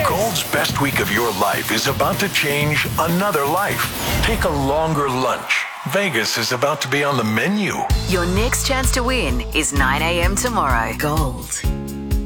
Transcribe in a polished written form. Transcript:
Gold's best week of your life is about to change another life. Take a longer lunch. Vegas is about to be on the menu. Your next chance to win is 9 a.m. tomorrow. Gold.